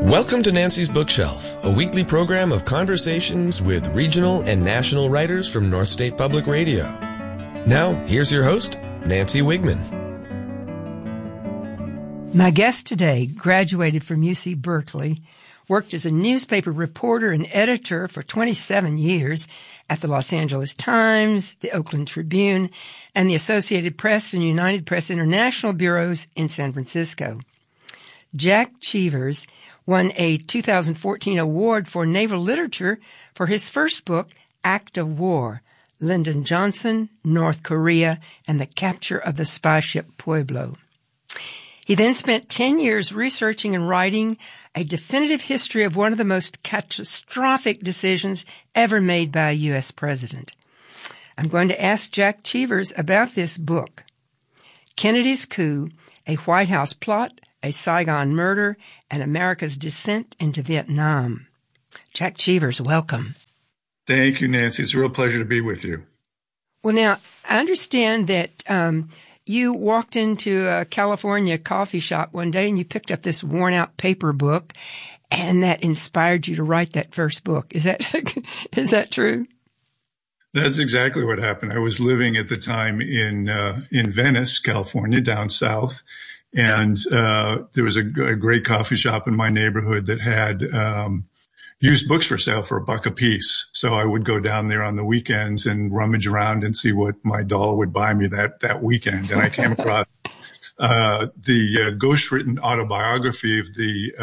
Welcome to Nancy's Bookshelf, a weekly program of conversations with regional and national writers from North State Public Radio. Now, here's your host, Nancy Wigman. My guest today graduated from UC Berkeley, worked as a newspaper reporter and editor for 27 years at the Los Angeles Times, the Oakland Tribune, and the Associated Press and United Press International bureaus in San Francisco. Jack Cheevers won a 2014 award for naval literature for his first book, Act of War, Lyndon Johnson, North Korea, and the Capture of the Spy Ship Pueblo. He then spent 10 years researching and writing a definitive history of one of the most catastrophic decisions ever made by a U.S. president. I'm going to ask Jack Cheevers about this book, Kennedy's Coup, A White House Plot, A Saigon Murder, and America's Descent into Vietnam. Jack Cheevers, welcome. Thank you, Nancy. It's a real pleasure to be with you. Well, now, I understand that you walked into a California coffee shop one day and you picked up this worn-out paper book, and that inspired you to write that first book. Is that true? That's exactly what happened. I was living at the time in Venice, California, down south. And there was a great coffee shop in my neighborhood that had used books for sale for $1 a piece. So I would go down there on the weekends and rummage around and see what my doll would buy me that weekend. And I came across the ghostwritten autobiography of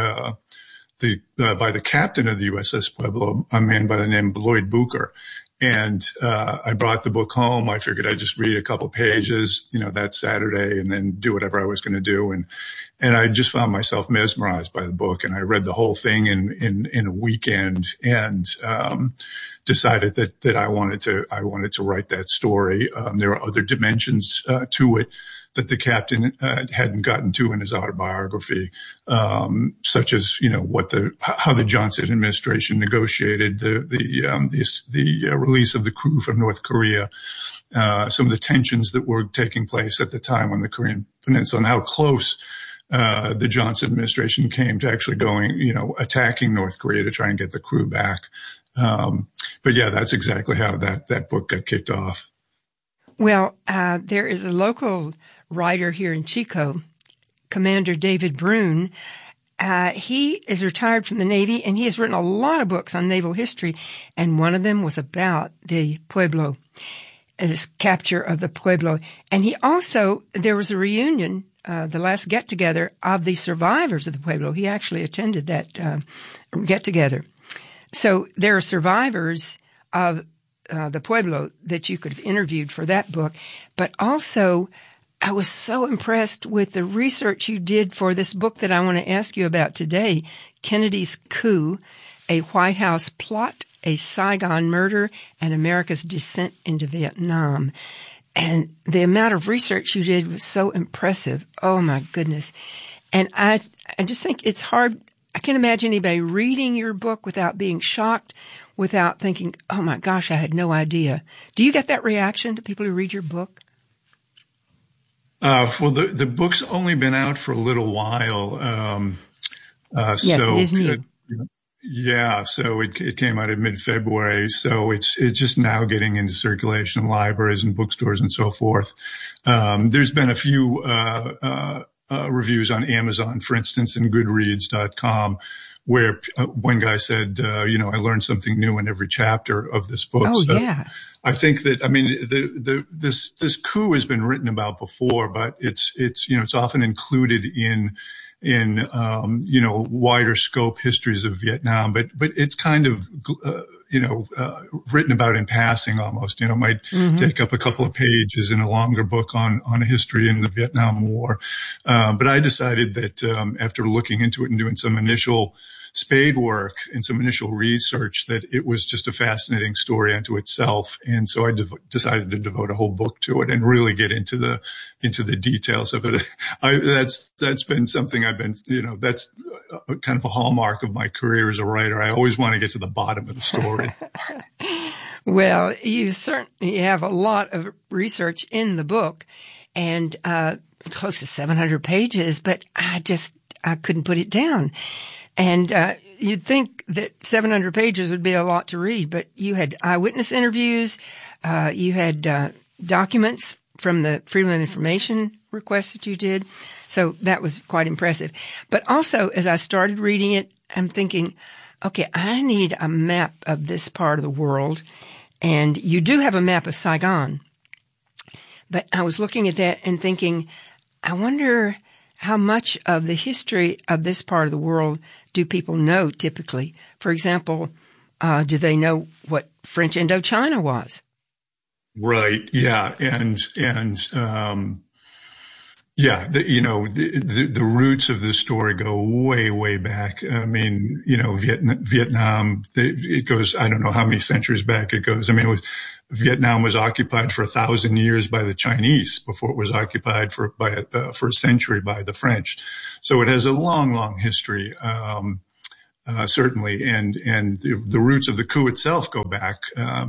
by the captain of the USS Pueblo, a man by the name of Lloyd Booker. And I brought the book home. I figured I'd just read a couple pages, that Saturday, and then do whatever I was going to do. And I just found myself mesmerized by the book. And I read the whole thing in a weekend and decided that I wanted to write that story. There are other dimensions to it that the captain hadn't gotten to in his autobiography, such as how the Johnson administration negotiated the release of the crew from North Korea, some of the tensions that were taking place at the time on the Korean Peninsula, and how close the Johnson administration came to actually attacking North Korea to try and get the crew back. But yeah, that's exactly how that book got kicked off. Well, there is a local writer here in Chico, Commander David Brune. He is retired from the Navy, and he has written a lot of books on naval history, and one of them was about the Pueblo, this capture of the Pueblo. And there was a reunion, the last get-together of the survivors of the Pueblo. He actually attended that get-together. So there are survivors of the Pueblo that you could have interviewed for that book. But also, I was so impressed with the research you did for this book that I want to ask you about today, Kennedy's Coup, A White House Plot, A Saigon Murder, and America's Descent into Vietnam. And the amount of research you did was so impressive. Oh, my goodness. And I just think it's hard. I can't imagine anybody reading your book without being shocked, without thinking, oh, my gosh, I had no idea. Do you get that reaction to people who read your book? Well, the book's only been out for a little while. Yes, it is new. Yeah, so it came out in mid-February. So it's just now getting into circulation in libraries and bookstores and so forth. There's been a few reviews on Amazon, for instance, and Goodreads.com, where one guy said, I learned something new in every chapter of this book. Oh, so yeah. I think that, this coup has been written about before, but it's often included in wider scope histories of Vietnam, but it's kind of, written about in passing almost, might take up a couple of pages in a longer book on a history in the Vietnam War. But I decided that, after looking into it and doing some initial spade work and some initial research, that it was just a fascinating story unto itself. And so I decided to devote a whole book to it and really get into the details of it. That's been something I've been, that's kind of a hallmark of my career as a writer. I always want to get to the bottom of the story. Well, you certainly have a lot of research in the book, and close to 700 pages, but I couldn't put it down. And you'd think that 700 pages would be a lot to read, but you had eyewitness interviews, you had documents from the Freedom of Information request that you did. So that was quite impressive. But also, as I started reading it, I'm thinking, okay, I need a map of this part of the world. And you do have a map of Saigon. But I was looking at that and thinking, I wonder how much of the history of this part of the world do people know typically? For example, do they know what French Indochina was? Right. Yeah. The roots of the story go way, way back. I mean, Vietnam, it goes, I don't know how many centuries back it goes. I mean, Vietnam was occupied for 1,000 years by the Chinese before it was occupied for a century by the French. So it has a long, long history. Certainly. And the roots of the coup itself go back,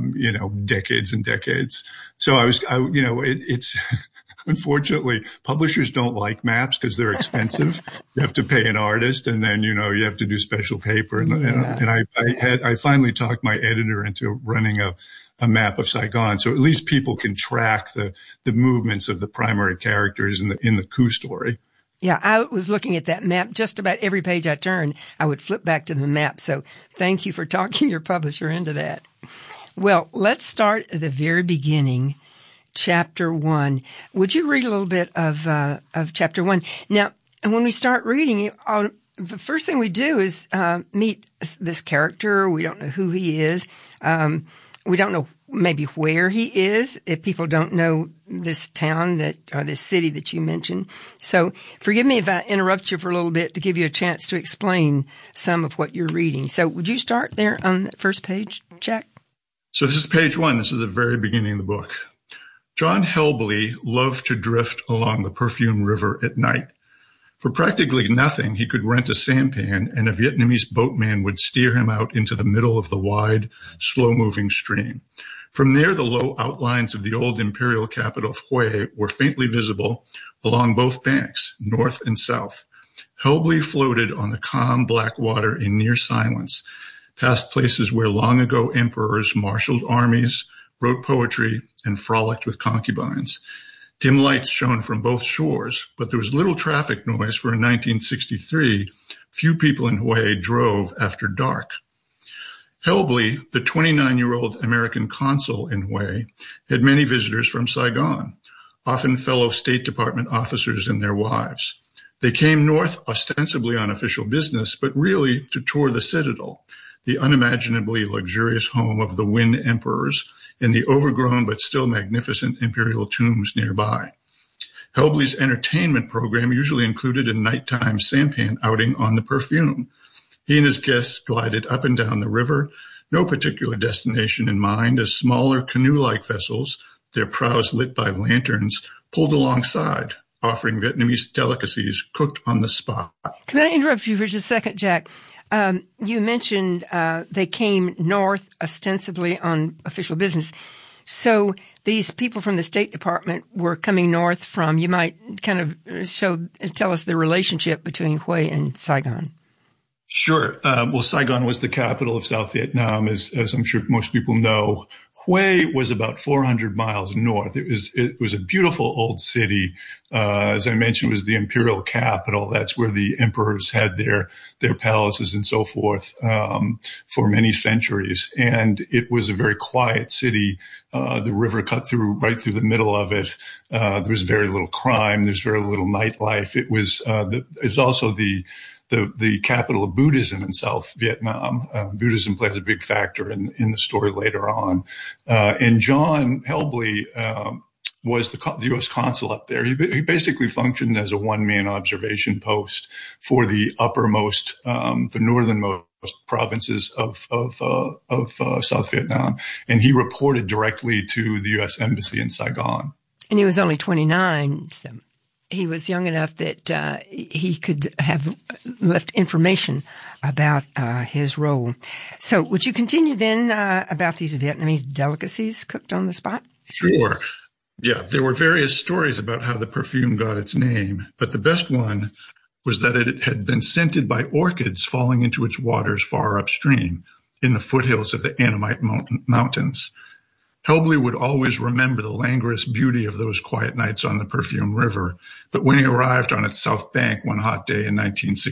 decades and decades. So it's unfortunately publishers don't like maps because they're expensive. You have to pay an artist and then, you have to do special paper. And I finally talked my editor into running a map of Saigon. So at least people can track the movements of the primary characters in the coup story. Yeah, I was looking at that map. Just about every page I turned, I would flip back to the map. So thank you for talking your publisher into that. Well, let's start at the very beginning, Chapter 1. Would you read a little bit of Chapter 1? Now, when we start reading, the first thing we do is meet this character. We don't know who he is. We don't know maybe where he is, if people don't know this town or this city that you mentioned. So forgive me if I interrupt you for a little bit to give you a chance to explain some of what you're reading. So would you start there on the first page, Jack? So this is page 1. This is the very beginning of the book. John Helbley loved to drift along the Perfume River at night. For practically nothing, he could rent a sampan and a Vietnamese boatman would steer him out into the middle of the wide, slow-moving stream. From there, the low outlines of the old imperial capital of Hue were faintly visible along both banks, north and south. Helbley floated on the calm black water in near silence, past places where long ago emperors marshaled armies, wrote poetry, and frolicked with concubines. Dim lights shone from both shores, but there was little traffic noise for in 1963. Few people in Hue drove after dark. Helbley, the 29-year-old American consul in Hue, had many visitors from Saigon, often fellow State Department officers and their wives. They came north ostensibly on official business, but really to tour the citadel, the unimaginably luxurious home of the Nguyen emperors, and the overgrown but still magnificent imperial tombs nearby. Helbley's entertainment program usually included a nighttime sampan outing on the Perfume. He and his guests glided up and down the river, no particular destination in mind, as smaller canoe-like vessels, their prows lit by lanterns, pulled alongside, offering Vietnamese delicacies cooked on the spot. Can I interrupt you for just a second, Jack? You mentioned they came north ostensibly on official business. So these people from the State Department were coming north from, you might kind of tell us the relationship between Hue and Saigon. Sure. Well, Saigon was the capital of South Vietnam, as I'm sure most people know. Hue was about 400 miles north. It was a beautiful old city. As I mentioned, it was the imperial capital. That's where the emperors had their palaces and so forth, for many centuries. And it was a very quiet city. The river cut right through the middle of it. There was very little crime. There's very little nightlife. It's also the capital of Buddhism in South Vietnam. Buddhism plays a big factor in the story later on. And John Helbley was the U.S. consul up there. He basically functioned as a one-man observation post for the uppermost, the northernmost provinces of South Vietnam. And he reported directly to the U.S. Embassy in Saigon. And he was only 29, so he was young enough that he could have left information about his role. So would you continue then about these Vietnamese delicacies cooked on the spot? Sure. Yeah, there were various stories about how the Perfume got its name, but the best one was that it had been scented by orchids falling into its waters far upstream in the foothills of the Annamite Mountains. Helbley would always remember the languorous beauty of those quiet nights on the Perfume River, but when he arrived on its south bank one hot day in May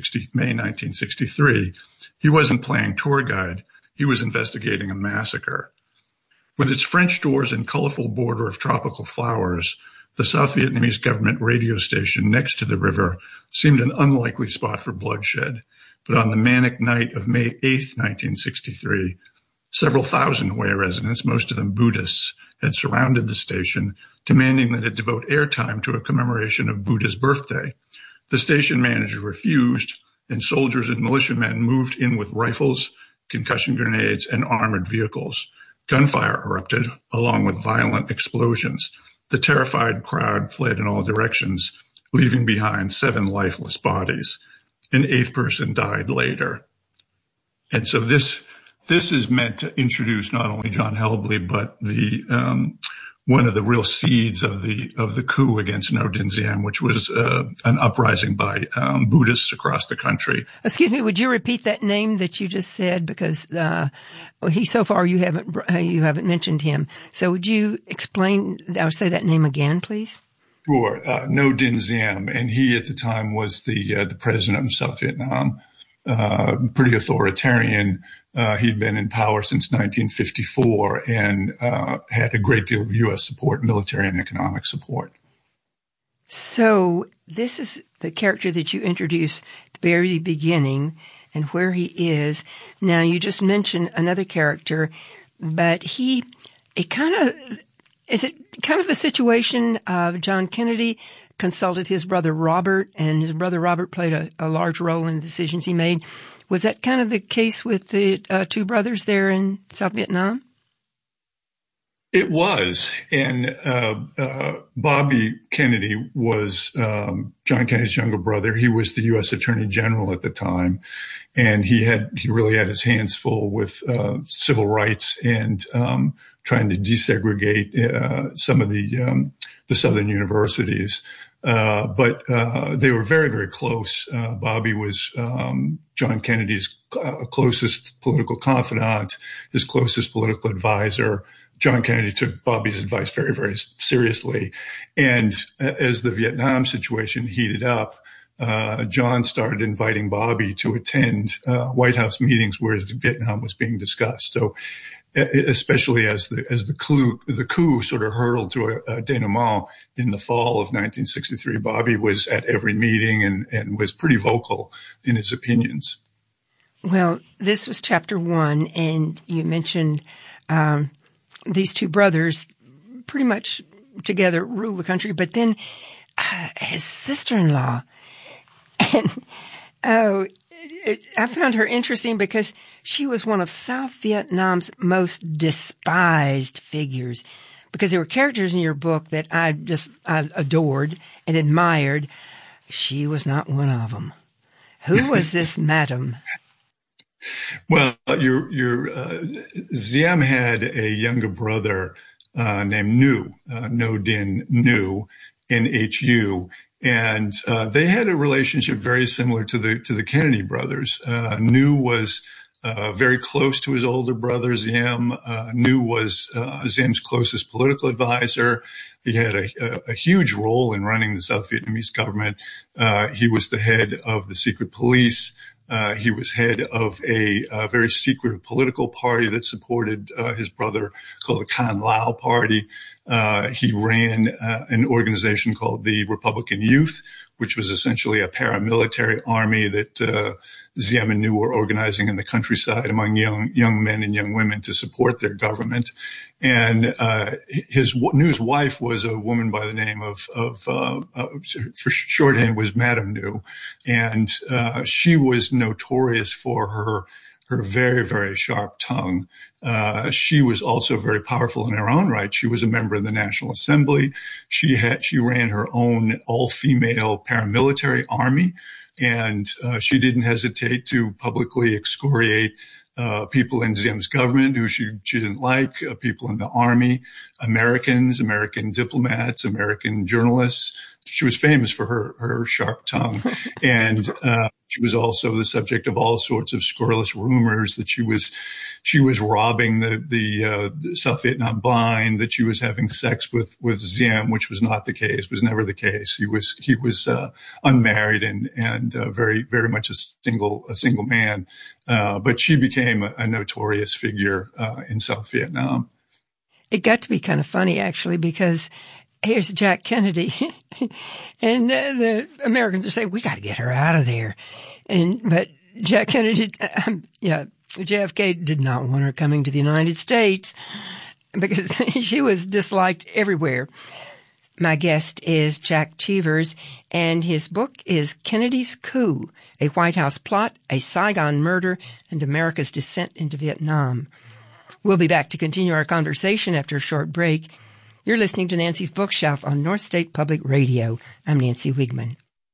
1963, he wasn't playing tour guide, he was investigating a massacre. With its French doors and colorful border of tropical flowers, the South Vietnamese government radio station next to the river seemed an unlikely spot for bloodshed. But on the manic night of May 8th, 1963, several thousand Hue residents, most of them Buddhists, had surrounded the station, demanding that it devote airtime to a commemoration of Buddha's birthday. The station manager refused, and soldiers and militiamen moved in with rifles, concussion grenades, and armored vehicles. Gunfire erupted, along with violent explosions. The terrified crowd fled in all directions, leaving behind 7 lifeless bodies. An 8th person died later. And so this is meant to introduce not only John Helbley, but the one of the real seeds of the coup against Ngo Dinh Diem, which was an uprising by Buddhists across the country. Excuse me, would you repeat that name that you just said? Because so far you haven't mentioned him. So would you explain or say that name again, please? Sure, Ngo Dinh Diem, and he at the time was the president of South Vietnam, pretty authoritarian. He'd been in power since 1954 and had a great deal of U.S. support, military and economic support. So this is the character that you introduced at the very beginning and where he is. Now, you just mentioned another character, but is it kind of the situation of John Kennedy consulted his brother Robert, and his brother Robert played a large role in the decisions he made. Was that kind of the case with the two brothers there in South Vietnam? It was. And Bobby Kennedy was John Kennedy's younger brother. He was the U.S. Attorney General at the time. And he really had his hands full with civil rights and trying to desegregate some of the southern universities. But they were very, very close. Bobby was John Kennedy's closest political confidant, his closest political advisor. John Kennedy took Bobby's advice very, very seriously. And as the Vietnam situation heated up, John started inviting Bobby to attend White House meetings where Vietnam was being discussed. So especially as the coup sort of hurtled to a denouement in the fall of 1963, Bobby was at every meeting and was pretty vocal in his opinions. Well, this was chapter 1, and you mentioned these two brothers pretty much together rule the country, but then his sister-in-law, and I found her interesting because she was one of South Vietnam's most despised figures, because there were characters in your book that I adored and admired. She was not one of them. Who was this madam? Well, your Diem had a younger brother named Nhu, Ngo Dinh Nhu, Nhu, and they had a relationship very similar to the Kennedy brothers. Nhu was very close to his older brother Diem. Nhu was Diem's closest political advisor. He had a huge role in running the South Vietnamese government. He was the head of the secret police. He was head of a very secretive political party that supported his brother, called the Can Lao Party. He ran an organization called the Republican Youth, which was essentially a paramilitary army that Diem and Nhu were organizing in the countryside among young men and young women to support their government. And Nhu's wife was a woman by the name of for shorthand was Madame Nhu, and she was notorious for her very, very sharp tongue. She was also very powerful in her own right. She was a member of the National Assembly. She ran her own all-female paramilitary army, and she didn't hesitate to publicly excoriate people in Diem's government who she didn't like, people in the army, American diplomats, American journalists. she was famous for her sharp tongue. And, she was also the subject of all sorts of scurrilous rumors that she was robbing the South Vietnam blind, that she was having sex with Diem, which was not the case, was never the case. He was unmarried and very, very much a single man. But she became a notorious figure in South Vietnam. It got to be kind of funny, actually, because here's Jack Kennedy, and the Americans are saying, we got to get her out of there. But Jack Kennedy, JFK did not want her coming to the United States because she was disliked everywhere. My guest is Jack Cheevers, and his book is Kennedy's Coup, a White House Plot, a Saigon Murder, and America's Descent into Vietnam. We'll be back to continue our conversation after a short break. You're listening to Nancy's Bookshelf on North State Public Radio. I'm Nancy Wiegman.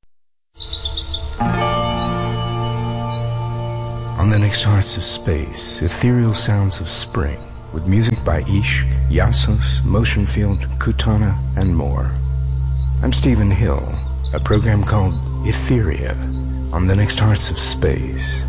On the next Hearts of Space, ethereal sounds of spring, with music by Ishq, Yasos, Motionfield, Kutana, and more. I'm Stephen Hill, a program called Etheria on the next Hearts of Space.